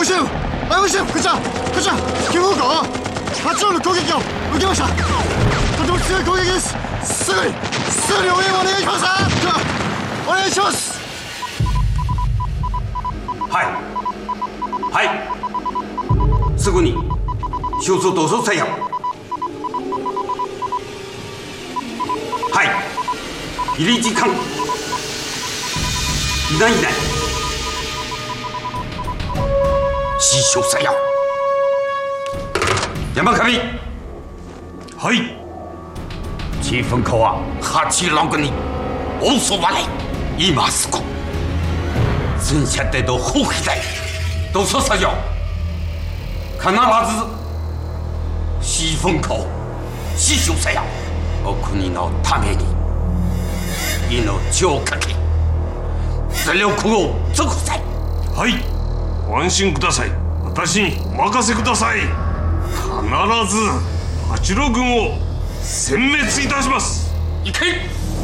ムシェフこちら9号館は8号の攻撃を受けました。とても強い攻撃です。すぐに応援をお願いします。ではお願いします。 はいすぐに手术动手这样。はい1時間以内死傷せよ。山上。 はい。 七分口は86人欧苏瓦雷一马死苦，剩下的都后悔在，都说啥要？必ず七分口死傷せよ。お国のために命をかけ全力を尽くせ。 はい。ご安心ください。私にお任せください。必ず八郎軍を殲滅いたします。 行け。